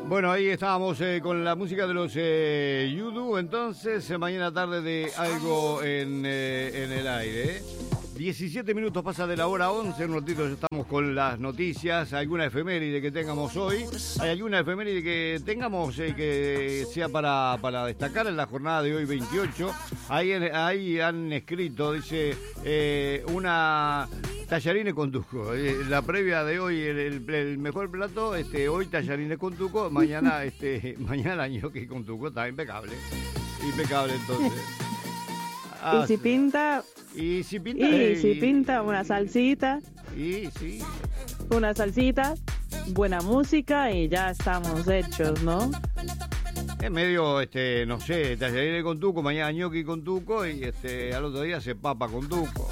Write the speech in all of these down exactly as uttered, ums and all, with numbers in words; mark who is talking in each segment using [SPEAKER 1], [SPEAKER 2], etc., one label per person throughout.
[SPEAKER 1] Bueno, ahí estábamos eh, con la música de los eh, Yudu, entonces eh, mañana tarde de algo en, eh, en el aire. diecisiete minutos pasa de la hora once, en un ratito ya estamos con las noticias, alguna efeméride que tengamos hoy, hay alguna efeméride que tengamos eh, que sea para, para destacar en la jornada de hoy veintiocho, ahí, ahí han escrito, dice, eh, una... tallarines con tuco. Eh, la previa de hoy, el, el, el mejor plato, este, hoy tallarines con tuco, mañana, este, mañana ñoqui con tuco, está impecable. Impecable entonces. Ah,
[SPEAKER 2] y si pinta.
[SPEAKER 1] Y si pinta.
[SPEAKER 2] Y
[SPEAKER 1] eh,
[SPEAKER 2] si
[SPEAKER 1] y,
[SPEAKER 2] pinta una salsita.
[SPEAKER 1] Y sí.
[SPEAKER 2] Una salsita, buena música y ya estamos hechos, ¿no?
[SPEAKER 1] Es medio, este, no sé, tallarines con tuco, mañana ñoqui con tuco y este, al otro día se papa con tuco.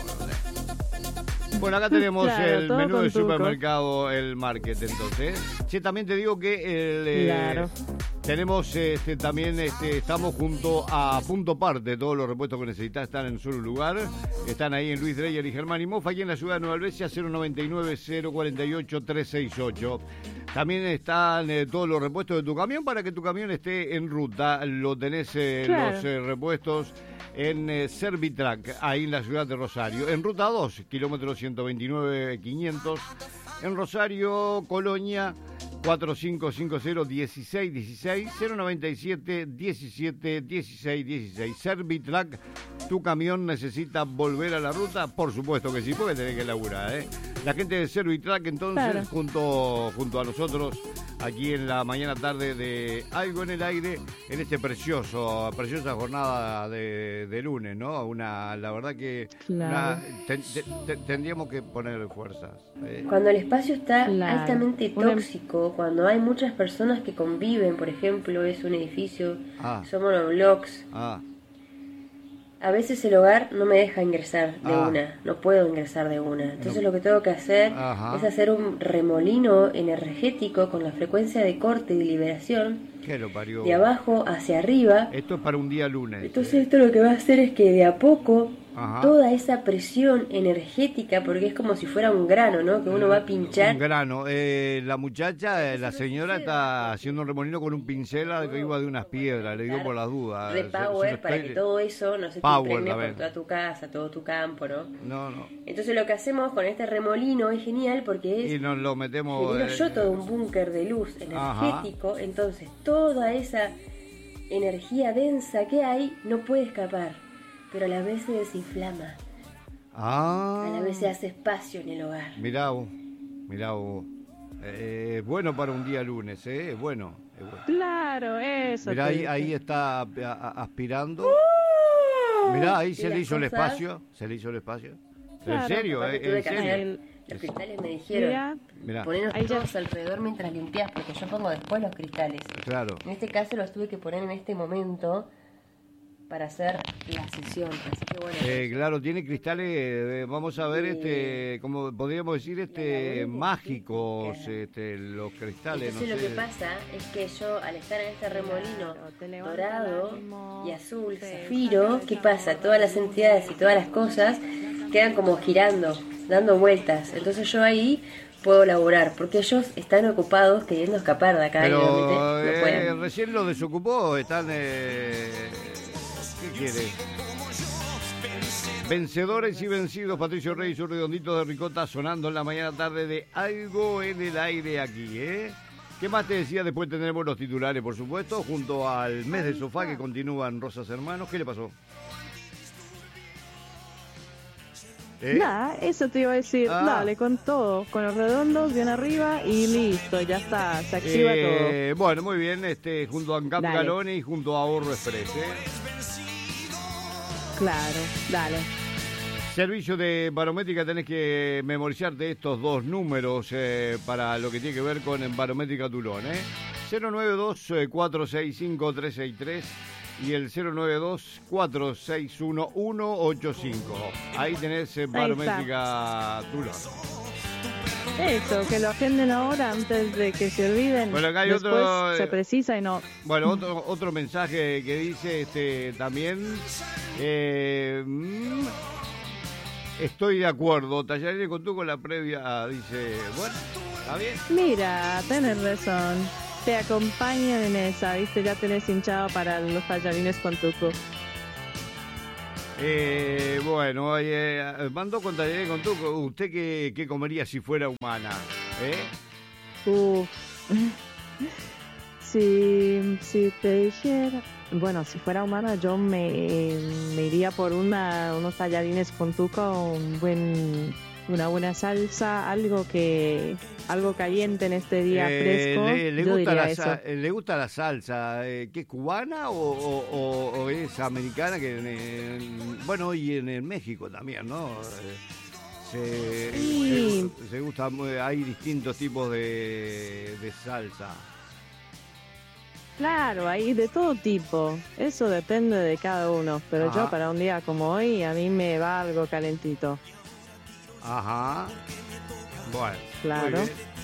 [SPEAKER 1] Bueno, acá tenemos claro, el menú del supermercado, el market, entonces. Sí, también te digo que el, eh,
[SPEAKER 2] claro.
[SPEAKER 1] tenemos este, también, este, estamos junto a Punto Parte, todos los repuestos que necesitas están en un solo lugar. Están ahí en Luis Dreyer y Germán y Mofa, aquí en la ciudad de Nueva Albesia, cero noventa y nueve, cero cuarenta y ocho, trescientos sesenta y ocho. También están eh, todos los repuestos de tu camión para que tu camión esté en ruta. Lo tenés eh, claro. los eh, repuestos en eh, Servitrack, ahí en la ciudad de Rosario. En ruta dos, kilómetro ciento veintinueve, quinientos. En Rosario, Colonia, cuatro cinco cinco cero, dieciséis dieciséis, cero noventa y siete, diecisiete, dieciséis dieciséis. Servitrack, tu camión necesita volver a la ruta. Por supuesto que sí, porque tenés que laburar, ¿eh? La gente de Servitrack, entonces, claro. junto, junto a nosotros, aquí en la mañana tarde de Algo en el Aire, en este precioso, preciosa jornada de, de lunes, ¿no? Una, la verdad que
[SPEAKER 2] claro.
[SPEAKER 1] una, ten, ten, tendríamos que poner fuerzas.
[SPEAKER 3] Eh. Cuando el espacio está claro. altamente tóxico,
[SPEAKER 2] una...
[SPEAKER 3] cuando hay muchas personas que conviven, por ejemplo, es un edificio,
[SPEAKER 1] ah.
[SPEAKER 3] son monoblocks,
[SPEAKER 1] ah.
[SPEAKER 3] a veces el hogar no me deja ingresar de
[SPEAKER 1] ah.
[SPEAKER 3] una, no puedo ingresar de una. Entonces
[SPEAKER 1] no.
[SPEAKER 3] lo que tengo que hacer
[SPEAKER 1] Ajá.
[SPEAKER 3] es hacer un remolino energético con la frecuencia de corte y de liberación
[SPEAKER 1] ¿Qué lo parió?
[SPEAKER 3] De abajo hacia arriba.
[SPEAKER 1] Esto es para un día lunes.
[SPEAKER 3] Entonces esto lo que va a hacer es que de a poco
[SPEAKER 1] Ajá.
[SPEAKER 3] toda esa presión energética, porque es como si fuera un grano, ¿no? Que uno va a pinchar.
[SPEAKER 1] Un grano. Eh, la muchacha, eh, la señora está haciendo un remolino con un pincel que iba de unas piedras, le digo claro. por las dudas.
[SPEAKER 3] De power, se, se para estoy... que todo eso no se te impregne por toda tu casa, todo tu campo, ¿no?
[SPEAKER 1] No, no.
[SPEAKER 3] Entonces lo que hacemos con este remolino es genial porque es...
[SPEAKER 1] Y nos lo metemos...
[SPEAKER 3] genero yo todo un búnker de luz energético, Ajá. entonces toda esa energía densa que hay no puede escapar, pero a la vez se desinflama.
[SPEAKER 1] Ah.
[SPEAKER 3] A la vez se hace espacio en el hogar.
[SPEAKER 1] Mirá vos, mirá vos. Eh, es bueno para un día lunes, ¿eh? Es bueno. Es bueno.
[SPEAKER 2] Claro, eso.
[SPEAKER 1] Mirá, ahí, ahí está aspirando. ¡Uh! Mirá, ahí se le hizo cosas... el espacio. Se le hizo el espacio.
[SPEAKER 2] Claro,
[SPEAKER 1] ¿En serio? ¿Eh? ¿En serio?
[SPEAKER 3] Los cristales me dijeron,
[SPEAKER 1] Mirá.
[SPEAKER 3] ponerlos todos alrededor mientras limpias, porque yo pongo después los cristales.
[SPEAKER 1] Claro.
[SPEAKER 3] En este caso los tuve que poner en este momento para hacer la sesión, así que bueno.
[SPEAKER 1] Eh, claro, tiene cristales, eh, vamos a ver, sí. este, como podríamos decir, este, mágicos, este, los cristales.
[SPEAKER 3] Entonces
[SPEAKER 1] no
[SPEAKER 3] lo
[SPEAKER 1] sé.
[SPEAKER 3] que pasa es que yo, al estar en este remolino dorado y azul, zafiro, ¿qué pasa? Todas las entidades y todas las cosas quedan como girando, dando vueltas. Entonces yo ahí puedo laburar, porque ellos están ocupados queriendo escapar de acá.
[SPEAKER 1] Pero
[SPEAKER 3] no
[SPEAKER 1] eh,
[SPEAKER 3] pueden.
[SPEAKER 1] recién lo desocupó, están... Eh, ¿qué quiere? Vencedores y vencidos, Patricio Rey, su redondito de ricota sonando en la mañana tarde de Algo en el Aire aquí, ¿eh? ¿Qué más te decía? Después tendremos los titulares, por supuesto, junto al mes de sofá que continúan Rosas Hermanos. ¿Qué le pasó?
[SPEAKER 2] ¿Eh? Nada, eso te iba a decir, ah. dale con todo, con los redondos bien arriba y listo, ya está, se activa
[SPEAKER 1] eh,
[SPEAKER 2] todo.
[SPEAKER 1] Bueno, muy bien, este, junto a Ancap Galone y junto a Ahorro Express, ¿eh?
[SPEAKER 2] Claro, dale.
[SPEAKER 1] Servicio de barométrica, tenés que memorizarte estos dos números eh, para lo que tiene que ver con Barométrica Tulón, ¿eh? cero nueve dos, cuatro seis cinco, tres seis tres y el cero nueve dos, cuatro seis uno, uno ocho cinco. Ahí tenés eh, Barométrica Tulón.
[SPEAKER 2] Eso, que lo agenden ahora antes de que se olviden.
[SPEAKER 1] Bueno, acá hay
[SPEAKER 2] después
[SPEAKER 1] otro,
[SPEAKER 2] se precisa y no.
[SPEAKER 1] Bueno, otro otro mensaje que dice este también. Eh, estoy de acuerdo. Tallarines con tú con la previa, dice. Bueno, está bien.
[SPEAKER 2] Mira, tenés razón. te acompaño en esa, ¿viste? Ya tenés hinchado para los tallarines con tuco.
[SPEAKER 1] Eh, bueno, eh, mandó con tallarines con tuco. ¿Usted qué, qué comería si fuera humana? ¿Eh?
[SPEAKER 2] Uf. Si, si te dijera... Bueno, si fuera humana yo me, me iría por una, unos tallarines con tuco, un buen, una buena salsa, algo que algo caliente en este día eh, fresco.
[SPEAKER 1] Le, le, gusta la, eso. ¿Le gusta la salsa? Eh, ¿Qué es cubana o, o, o, o es americana? Que en, en, bueno, y en, en México también, ¿no? Se, sí. se, se gusta, hay distintos tipos de, de salsa.
[SPEAKER 2] Claro, hay de todo tipo. Eso depende de cada uno. Pero Ajá. yo para un día como hoy, a mí me va algo calentito.
[SPEAKER 1] Ajá. Bueno.
[SPEAKER 2] Claro.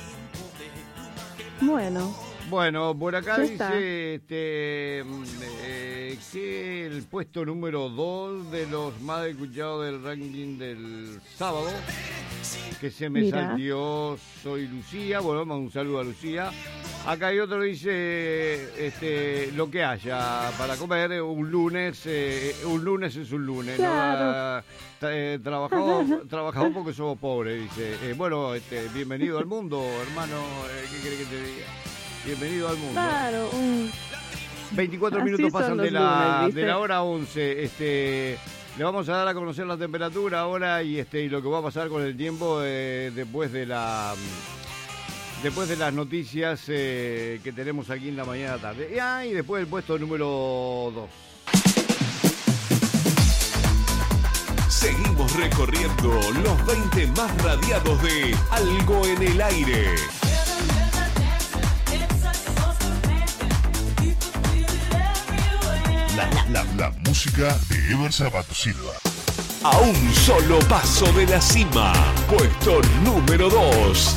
[SPEAKER 2] Bueno.
[SPEAKER 1] Bueno, por acá dice este, eh, que el puesto número dos de los más escuchados del ranking del sábado, que se me Mira. saltió, soy Lucía. Bueno, vamos un saludo a Lucía. Acá hay otro que dice este, lo que haya para comer un lunes, eh, un lunes es un lunes,
[SPEAKER 2] claro.
[SPEAKER 1] ¿no? Eh, trabajamos, trabajamos porque somos pobres, dice. Eh, bueno, este, bienvenido al mundo, hermano, eh, ¿qué querés que te diga? Bienvenido al mundo.
[SPEAKER 2] Claro. Un...
[SPEAKER 1] veinticuatro
[SPEAKER 2] Así
[SPEAKER 1] minutos pasan de la,
[SPEAKER 2] lunes,
[SPEAKER 1] de la hora once. Este, le vamos a dar a conocer la temperatura ahora y este y lo que va a pasar con el tiempo eh, después de la... Después de las noticias eh, que tenemos aquí en la mañana tarde. Y, ah, y después el puesto número dos.
[SPEAKER 4] Seguimos recorriendo los veinte más radiados de Algo en el Aire. La, la, la música de Ever Sabato Silva. A un solo paso de la cima. Puesto número dos.